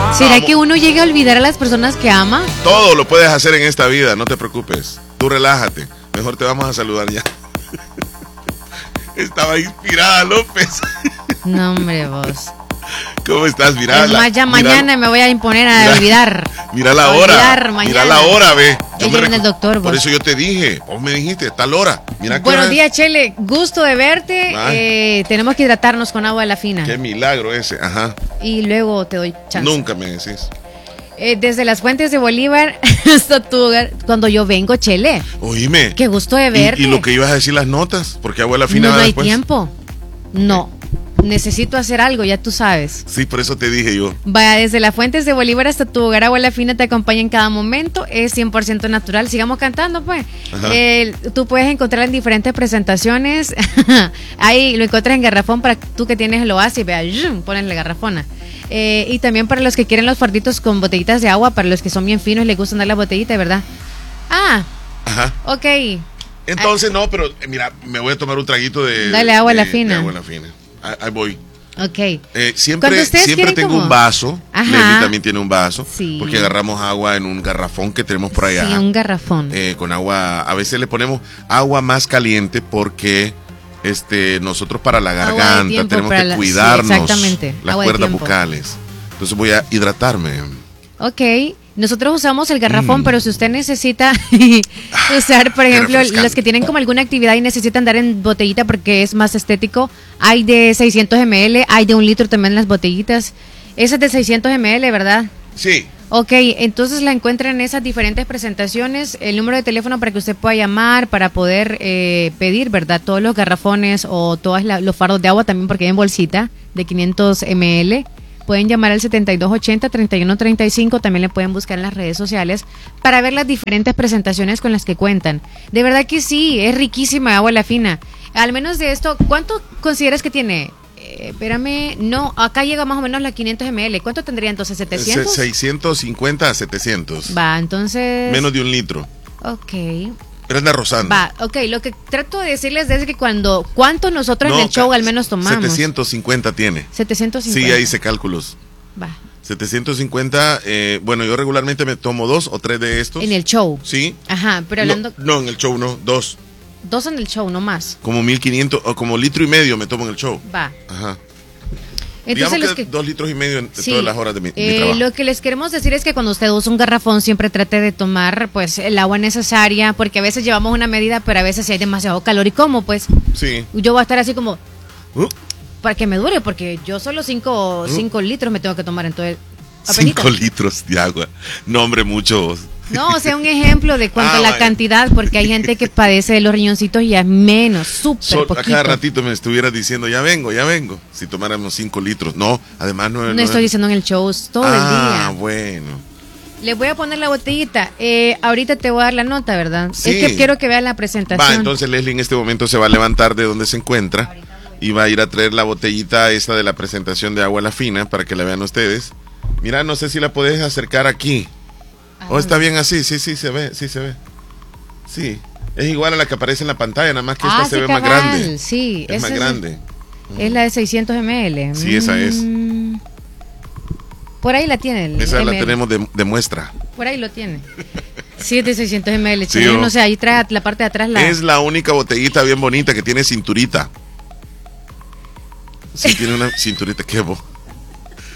¿Será que uno llega a olvidar a las personas que ama? Todo lo puedes hacer en esta vida, no te preocupes. Tú relájate. Mejor te vamos a saludar ya. Estaba inspirada, López. No, hombre, vos. ¿Cómo estás? Mirá, ya mañana me voy a imponer a olvidar. Mira la hora. Mira la hora, ve. El doctor, vos. Por eso yo te dije. Vos me dijiste, tal hora. Mira. Buenos días, Chele. Gusto de verte. Tenemos que hidratarnos con agua de la fina. Qué milagro ese. Ajá. Y luego te doy chance. Nunca me decís. Desde las fuentes de Bolívar hasta tu hogar. Cuando yo vengo, Chele. Oíme. Qué gusto de verte. ¿Y lo que ibas a decir las notas? Porque agua de la fina. No hay tiempo. No. Necesito hacer algo, ya tú sabes. Sí, por eso te dije yo. Vaya, desde las fuentes de Bolívar hasta tu hogar, agua la fina te acompaña en cada momento. Es 100% natural. Sigamos cantando, pues. Tú puedes encontrar en diferentes presentaciones. Ahí lo encuentras en garrafón para tú que tienes el oasis. Vea, ponen la garrafona. Y también para los que quieren los farditos con botellitas de agua, para los que son bien finos, les gusta dar la botellita, ¿verdad? Ajá. Ok. Entonces, no, pero mira, me voy a tomar un traguito de... Dale agua a la fina. De agua a la fina. Ahí voy. Ok. Siempre tengo un vaso. Leslie también tiene un vaso. Sí. Porque agarramos agua en un garrafón que tenemos por allá. Sí, un garrafón. Con agua. A veces le ponemos agua más caliente porque nosotros para la garganta tenemos que cuidarnos exactamente. las cuerdas vocales. Entonces voy a hidratarme. Ok. Nosotros usamos el garrafón, pero si usted necesita usar, por ejemplo, los que tienen como alguna actividad y necesitan dar en botellita porque es más estético, hay de 600 ml, hay de 1 litro también las botellitas. Esa es de 600 ml, ¿verdad? Sí. Ok, entonces la encuentra en esas diferentes presentaciones. El número de teléfono para que usted pueda llamar, para poder pedir, ¿verdad? Todos los garrafones o todos los fardos de agua también, porque hay en bolsita de 500 ml. Pueden llamar al 7280-3135, también le pueden buscar en las redes sociales para ver las diferentes presentaciones con las que cuentan. De verdad que sí, es riquísima agua la fina. Al menos de esto, ¿cuánto consideras que tiene? Espérame, no, acá llega más o menos las 500 ml. ¿Cuánto tendría entonces? ¿700? 650 a 700. Va, entonces... Menos de 1 litro. Ok. Pero anda rozando. Va, ok, lo que trato de decirles es que ¿cuánto nosotros en el show al menos tomamos? 750 tiene. 750. Sí, ahí hice cálculos. Va. 750, bueno, yo regularmente me tomo 2 o 3 de estos. ¿En el show? Sí. Ajá, pero hablando... No, en el show no, 2. 2 en el show, no más. Como 1500 o como 1,5 litros me tomo en el show. Va. Ajá. Entonces, digamos que 2,5 litros en todas las horas de mi trabajo. Lo que les queremos decir es que cuando usted usa un garrafón siempre trate de tomar pues el agua necesaria, porque a veces llevamos una medida, pero a veces si hay demasiado calor y como pues sí. Yo voy a estar así como para que me dure, porque yo solo 5 litros me tengo que tomar en todo el 5 litros de agua. No, hombre, muchos. No, o sea, un ejemplo de cuanto a la cantidad, porque hay gente que padece de los riñoncitos y es menos, súper poquito. A cada ratito me estuvieras diciendo, ya vengo. Si tomáramos 5 litros. No, además no estoy diciendo en el show todo el día. Ah, bueno. Le voy a poner la botellita. Ahorita te voy a dar la nota, ¿verdad? Sí. Es que quiero que vean la presentación. Va, entonces Leslie en este momento se va a levantar de donde se encuentra y va a ir a traer la botellita esta de la presentación de agua la fina para que la vean ustedes. Mira, no sé si la podés acercar aquí. ¿O está bien así? Sí, se ve. Sí, es igual a la que aparece en la pantalla, nada más que esta se ve más grande. Sí, es más grande. Es la de 600 ml. Sí, esa es. Por ahí la tiene. Esa la tenemos de muestra. Por ahí lo tiene. Sí, es de 600 ml. Sí, no sé, ahí trae la parte de atrás. Es la única botellita bien bonita que tiene cinturita. Sí, tiene una cinturita. ¿Qué vos?